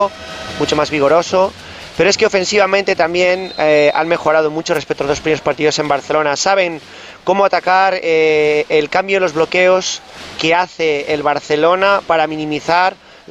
mucho más vigoroso. Pero es que ofensivamente también han mejorado mucho respecto a los dos primeros partidos en Barcelona. Saben cómo atacar el cambio de los bloqueos que hace el Barcelona para minimizar